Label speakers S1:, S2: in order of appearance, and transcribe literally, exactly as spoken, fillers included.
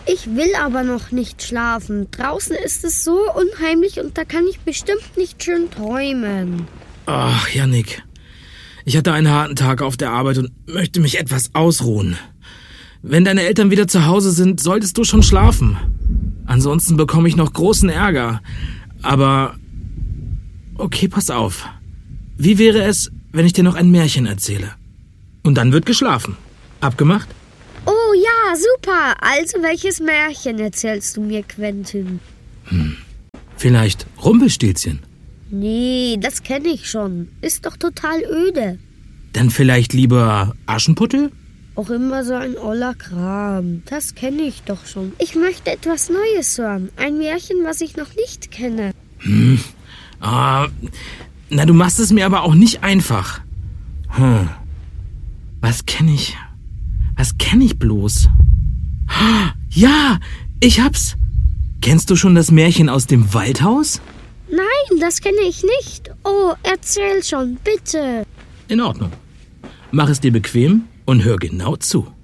S1: Ich will aber noch nicht schlafen. Draußen ist es so unheimlich und da kann ich bestimmt nicht schön träumen.
S2: Ach, Jannik. Ich hatte einen harten Tag auf der Arbeit und möchte mich etwas ausruhen. Wenn deine Eltern wieder zu Hause sind, solltest du schon schlafen. Ansonsten bekomme ich noch großen Ärger. Aber okay, pass auf. Wie wäre es, wenn ich dir noch ein Märchen erzähle? Und dann wird geschlafen. Abgemacht?
S1: Oh ja, super. Also welches Märchen erzählst du mir, Quentin?
S2: Hm. Vielleicht Rumpelstilzchen?
S1: Nee, das kenne ich schon. Ist doch total öde.
S2: Dann vielleicht lieber Aschenputtel?
S1: Auch immer so ein oller Kram. Das kenne ich doch schon. Ich möchte etwas Neues hören. Ein Märchen, was ich noch nicht kenne.
S2: Hm. Ah, na, du machst es mir aber auch nicht einfach. Hm. Was kenne ich? Was kenne ich bloß? Ja, ich hab's. Kennst du schon das Märchen aus dem Waldhaus?
S1: Nein, das kenne ich nicht. Oh, erzähl schon, bitte.
S2: In Ordnung. Mach es dir bequem und hör genau zu.